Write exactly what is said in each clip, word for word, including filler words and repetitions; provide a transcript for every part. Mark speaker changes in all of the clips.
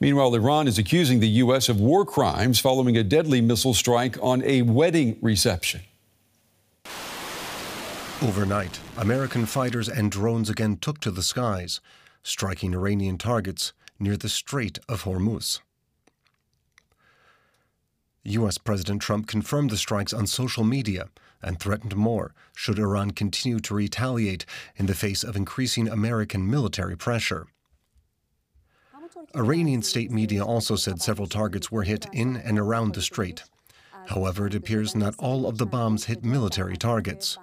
Speaker 1: Meanwhile, Iran is accusing the U S of war crimes following a deadly missile strike on a wedding reception.
Speaker 2: Overnight, American fighters and drones again took to the skies, striking Iranian targets near the Strait of Hormuz. U S President Trump confirmed the strikes on social media and threatened more should Iran continue to retaliate in the face of increasing American military pressure. Iranian state media also said several targets were hit in and around the strait. However, it appears not all of the bombs hit military targets.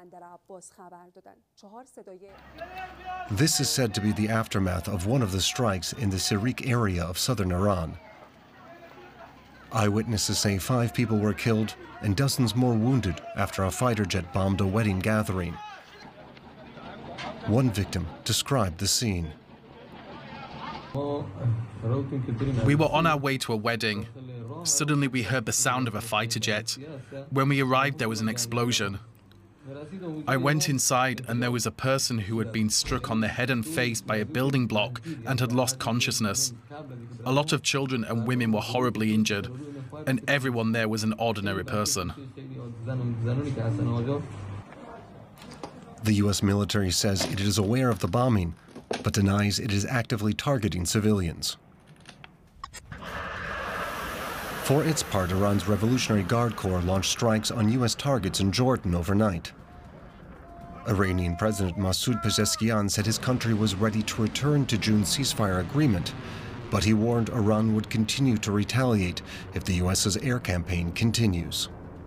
Speaker 2: This is said to be the aftermath of one of the strikes in the Sirik area of southern Iran. Eyewitnesses say five people were killed and dozens more wounded after a fighter jet bombed a wedding gathering. One victim described the scene.
Speaker 3: We were on our way to a wedding. Suddenly we heard the sound of a fighter jet. When we arrived, there was an explosion. I went inside and there was a person who had been struck on the head and face by a building block and had lost consciousness. A lot of children and women were horribly injured, and everyone there was an ordinary person.
Speaker 2: The U S military says it is aware of the bombing, but denies it is actively targeting civilians. For its part, Iran's Revolutionary Guard Corps launched strikes on U S targets in Jordan overnight. Iranian President Masoud Pezeshkian said his country was ready to return to June's ceasefire agreement, but he warned Iran would continue to retaliate if the U S's air campaign continues.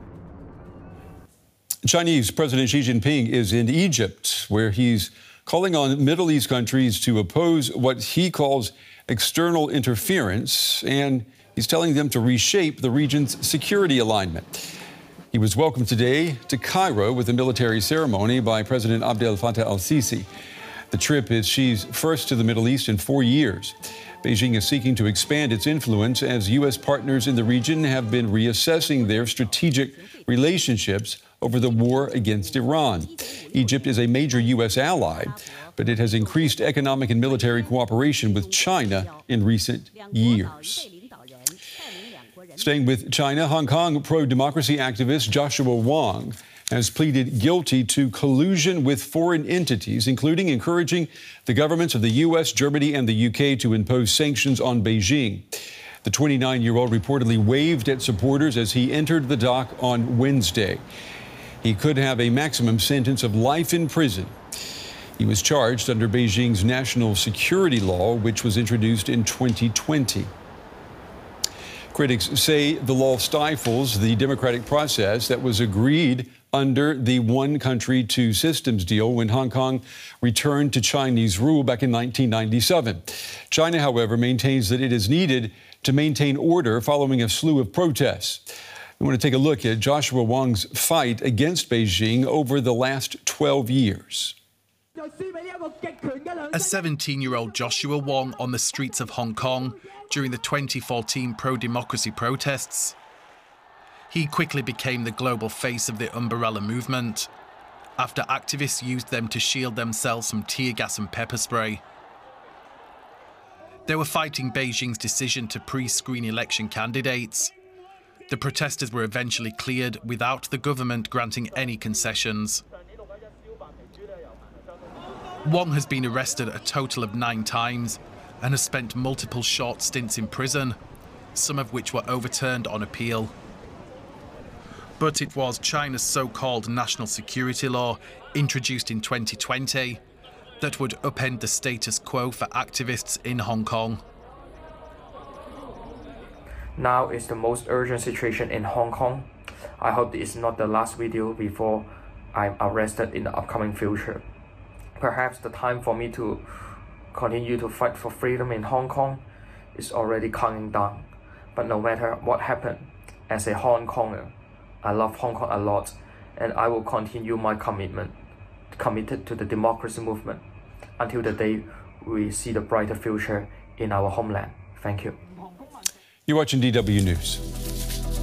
Speaker 1: Chinese President Xi Jinping is in Egypt, where he's calling on Middle East countries to oppose what he calls external interference, and he's telling them to reshape the region's security alignment. He was welcomed today to Cairo with a military ceremony by President Abdel Fattah al-Sisi. The trip is Xi's first to the Middle East in four years. Beijing is seeking to expand its influence as U S partners in the region have been reassessing their strategic relationships over the war against Iran. Egypt is a major U S ally, but it has increased economic and military cooperation with China in recent years. Staying with China, Hong Kong pro-democracy activist Joshua Wong has pleaded guilty to collusion with foreign entities, including encouraging the governments of the U S, Germany, and the U K to impose sanctions on Beijing. The twenty-nine-year-old reportedly waved at supporters as he entered the dock on Wednesday. He could have a maximum sentence of life in prison. He was charged under Beijing's national security law, which was introduced in twenty twenty. Critics say the law stifles the democratic process that was agreed under the one country, two systems deal when Hong Kong returned to Chinese rule back in nineteen ninety-seven. China, however, maintains that it is needed to maintain order following a slew of protests. We want to take a look at Joshua Wong's fight against Beijing over the last twelve years.
Speaker 3: A seventeen-year-old Joshua Wong on the streets of Hong Kong during the twenty fourteen pro-democracy protests. He quickly became the global face of the Umbrella movement after activists used them to shield themselves from tear gas and pepper spray. They were fighting Beijing's decision to pre-screen election candidates. The protesters were eventually cleared without the government granting any concessions. Wong has been arrested a total of nine times and has spent multiple short stints in prison, some of which were overturned on appeal. But it was China's so-called national security law, introduced in twenty twenty, that would upend the status quo for activists in Hong Kong.
Speaker 4: Now is the most urgent situation in Hong Kong. I hope this is not the last video before I'm arrested in the upcoming future. Perhaps the time for me to continue to fight for freedom in Hong Kong is already counting down. But no matter what happened, as a Hong Konger, I love Hong Kong a lot, and I will continue my commitment, committed to the democracy movement until the day we see the brighter future in our homeland. Thank you.
Speaker 1: You're watching D W News.